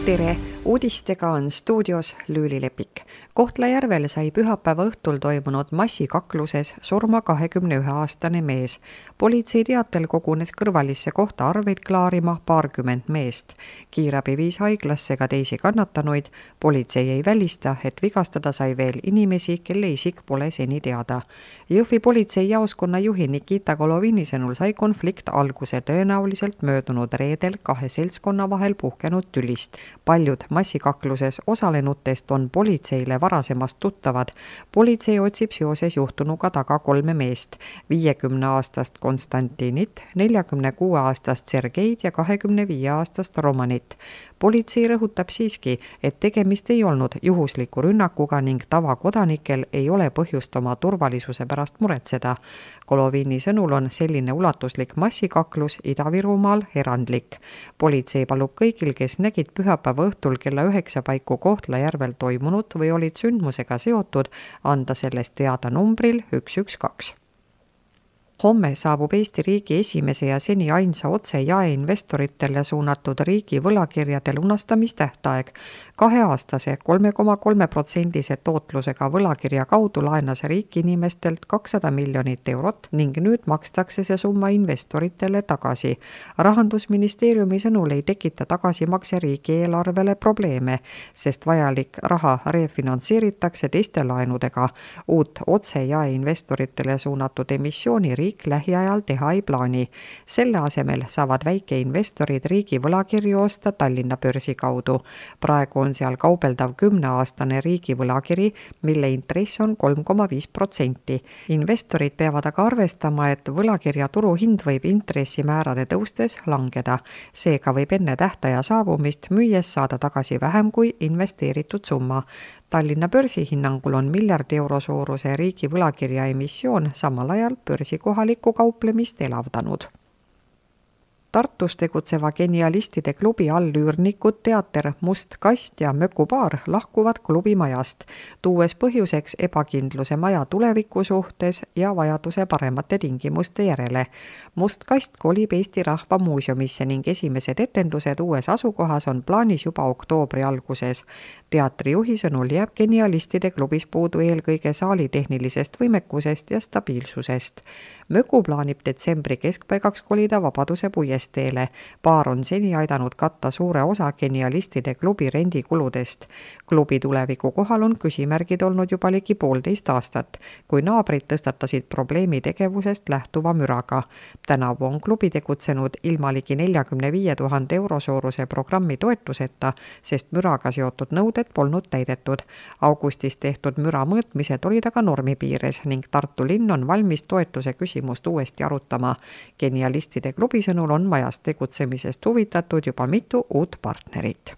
Tere! Uudistega on stuudios Lüüli Lepik. Kohtla-Järvel sai pühapäeva õhtul toimunud massikakluses surma 21-aastane mees. Politsei teatel kogunes kõrvalisse kohta arveid klaarima paarkümmend meest. Kiirabi viis haiglasse ka teisi kannatanuid. Politsei ei välista, et vigastada sai veel inimesi, kelle isik pole seni teada. Jõhvi politsei jaoskonna juhi Nikita Golovini sõnul sai konflikt alguse tõenäoliselt möödunud reedel kahe seltskonna vahel puhkenud tülist. Paljud massikakluses osalenutest on politseile varasemast tuttavad. Politsei otsib seoses juhtunuga taga 3 meest, 50-aastast Konstantinit, 46-aastast Sergeid ja 25-aastast Romanit. Politsei rõhutab siiski, et tegemist ei olnud juhusliku rünnakuga ning tavakodanikel ei ole põhjust oma turvalisuse pärast muretseda. Golovini sõnul on selline ulatuslik massikaklus Ida-Virumaal erandlik. Politsei palub kõigil, kes nägid pühapäeva õhtul kella 9 paiku Kohtla-Järvel toimunut või olid sündmusega seotud, anda sellest teada numbril 112. Homme saabub Eesti riigi esimese ja seni ainsa otse jaeinvestoritele suunatud riigi võlakirjade lunastamistähtaeg. 2-aastase 3,3% tootlusega võlakirja kaudu laenas riik inimestelt 200 miljonit eurot ning nüüd makstakse see summa investoritele tagasi. Rahandusministeeriumi sõnul ei tekita tagasimakse riigieelarvele probleeme, sest vajalik raha refinantseeritakse teiste laenudega. Uut otse jaeinvestoritele suunatud emissiooni riik lähiajal teha ei plaani. Selle asemel saavad väikeinvestorid riigi võlakirju osta Tallinna börsi kaudu. Praegu on seal kaubeldav 10-aastane riigi võlakiri, mille intress on 3,5%. Investorid peavad aga arvestama, et võlakirja turuhind võib intressimäärade tõustes langeda. Seega võib enne tähtaja saabumist müües saada tagasi vähem kui investeeritud summa. Tallinna börsi hinnangul on miljardi euro suuruse riigi võlakirja emissioon samal ajal börsi kohalikku kauplemist elavdanud. Tartus tegutseva genialistide klubi allüürnikud teater Must kast ja Mökubaar lahkuvad klubi majast, tuues põhjuseks ebakindluse maja tuleviku suhtes ja vajaduse paremate tingimuste järele. Must kast kolib Eesti Rahva Muuseumisse ning esimesed etendused uues asukohas on plaanis juba oktoobri alguses. Teatrijuhi sõnul jääb genialistide klubis puudu eelkõige saali tehnilisest võimekusest ja stabiilsusest. Möku plaanib detsembri keskpaigaks kolida Vabaduse puiesteele. Paar on seni aidanud katta suure osa genialistide klubi rendikuludest. Klubi tuleviku kohal on küsimärgid olnud juba ligi 1,5 aastat, kui naabrid tõstatasid probleemi tegevusest lähtuva müraga. Tänavu on klubi tegutsenud ilma ligi 45 000 euro suuruse programmi toetuseta, sest müraga seotud nõuded polnud täidetud. Augustis tehtud müra mõõtmised olid aga normi piires ning Tartu linn on valmis toetuse küsimust uuesti arutama. Genialistide klubi sõnul on majas tegutsemisest huvitatud juba mitu uut partnerit.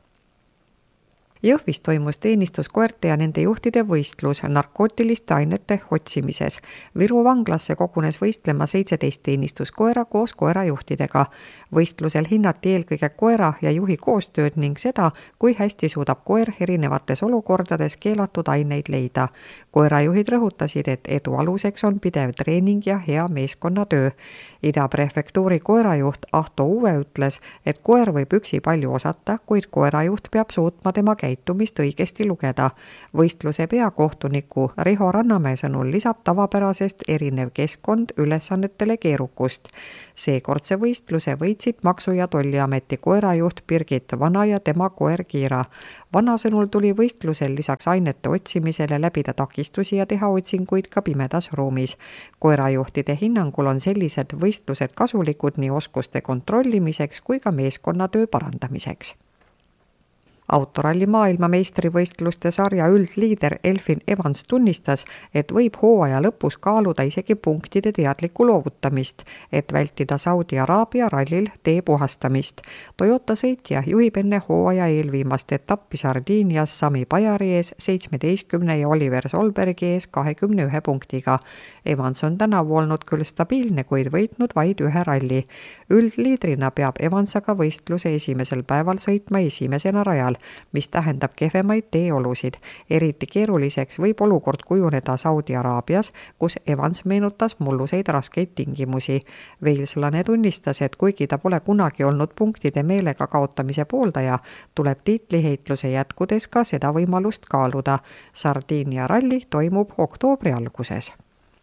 Jõhvis toimus teenistuskoerte ja nende juhtide võistlus narkootiliste ainete otsimises. Viru vanglasse kogunes võistlema 17 teenistuskoera koos koerajuhtidega. Võistlusel hinnati eelkõige koera ja juhi koostööd ning seda, kui hästi suudab koer erinevates olukordades keelatud aineid leida. Koerajuhid rõhutasid, et edu aluseks on pidev treening ja hea meeskonnatöö. Ida prefektuuri koerajuht Ahto Uue ütles, et koer võib üksi palju osata, kuid koerajuht peab suutma tema käitumist õigesti lugeda. Võistluse peakohtuniku Riho Rannamäe sõnul lisab tavapärasest erinev keskkond ülesannetele keerukust. Seekordse võistluse võitsid Maksu- ja Tolliameti koerajuht Birgit Vana ja tema koer Kiira. Vana sõnul tuli võistlusel lisaks ainete otsimisele läbida takistusi ja teha otsinguid ka pimedas ruumis. Koerajuhtide hinnangul on sellised võistlused kasulikud nii oskuste kontrollimiseks kui ka meeskonnatöö parandamiseks. Autoralli maailmameistrivõistluste sarja üldliider Elfyn Evans tunnistas, et võib hooaja lõpus kaaluda isegi punktide teadlikku loovutamist, et vältida Saudi Araabia rallil tee puhastamist. Toyota sõitja juhib enne hooaja eelviimast etappi Sardiinias Sami Pajari ees 17 ja Oliver Solbergi ees 21 punktiga. Evans on tänavu olnud küll stabiilne, kuid võitnud vaid ühe ralli. Üldliidrina peab Evans aga võistluse esimesel päeval sõitma esimesena rajal. mis tähendab kehvemaid teeolusid. Eriti keeruliseks võib olukord kujuneda Saudi Araabias, kus Evans meenutas mulluseid raskeid tingimusi. Waleslane tunnistas, et kuigi ta pole kunagi olnud punktide meelega kaotamise pooldaja, tuleb tiitliheitluse jätkudes ka seda võimalust kaaluda. Sardiinia ralli toimub oktoobri alguses.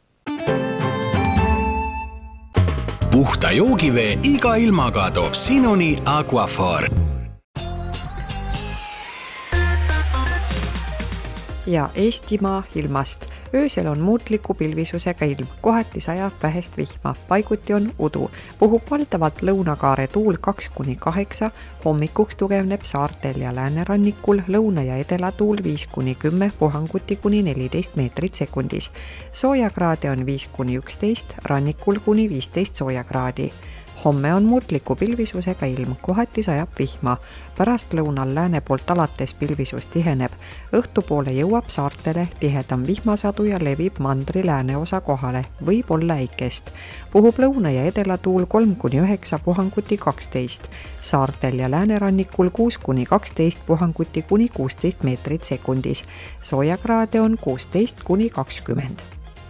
Puhta joogivee iga ilmaga toob sinuni Aquaphor. Ja Eestimaa ilmast. Öösel on muutliku pilvisusega ilm, kohati sajab vähest vihma, paiguti on udu. Puhub valdavalt lõunakaare tuul 2-8, hommikuks tugevneb saartel ja läänerannikul, lõuna- ja edelatuul 5-10, puhanguti kuni 14 meetrit sekundis. Soojakraade on 5-11, rannikul kuni 15 soojakraadi. Homme on muutliku pilvisusega ilm, kohati sajab vihma. Pärast lõunal lääne poolt alates pilvisus tiheneb. Õhtupoole jõuab saartele tihedam vihmasadu ja levib mandri lääneosa kohale. Võib olla äikest. Puhub lõuna- ja edelatuul 3-9, puhanguti 12. Saartel ja läänerannikul 6-12, puhanguti kuni 16 meetrit sekundis. Soojakraade on 16-20.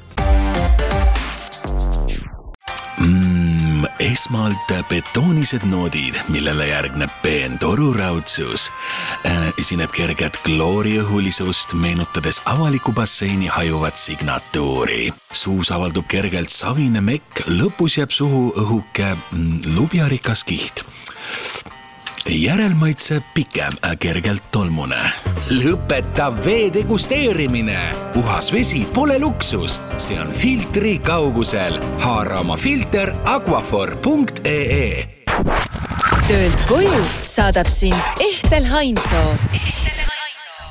Esmalt betoonised noodid, millele järgneb peen toruraudsus. Esineb kerget klooriõhulisust, meenutades avaliku basseini hajuvat signatuuri. Suus avaldub kergelt savine mekk, lõpus jääb suhu õhuke lubjarikas kiht. Järelmaitse pikem, kergelt tolmune. Lõpeta vee degusteerimine. Puhas vesi pole luksus, see on filtri kaugusel. Haara oma filter aquaphor.ee. Töölt koju saadab sind Ehtel Hainsoo.